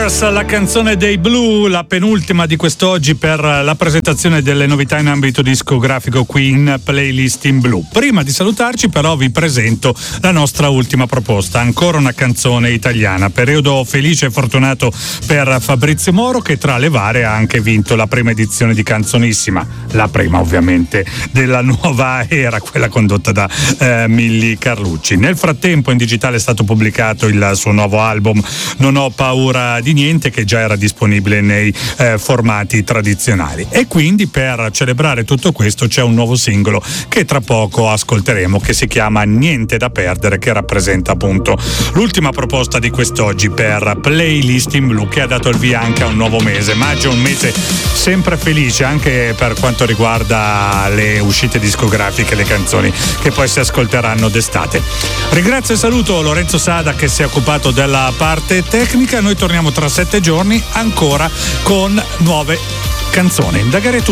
Colors, la canzone dei Blue, la penultima di quest'oggi per la presentazione delle novità in ambito discografico qui in Playlist in Blu. Prima di salutarci però vi presento la nostra ultima proposta, ancora una canzone italiana, periodo felice e fortunato per Fabrizio Moro, che tra le varie ha anche vinto la prima edizione di Canzonissima, la prima ovviamente della nuova era, quella condotta da Milly Carlucci. Nel frattempo in digitale è stato pubblicato il suo nuovo album Non ho paura di niente, che già era disponibile nei formati tradizionali, e quindi per celebrare tutto questo c'è un nuovo singolo che tra poco ascolteremo, che si chiama Niente da perdere, che rappresenta appunto l'ultima proposta di quest'oggi per Playlist in Blu, che ha dato il via anche a un nuovo mese. Maggio è un mese sempre felice anche per quanto riguarda le uscite discografiche, le canzoni che poi si ascolteranno d'estate. Ringrazio e saluto Lorenzo Sada che si è occupato della parte tecnica. Noi torniamo tra 7 giorni ancora con nuove canzoni. Da Gare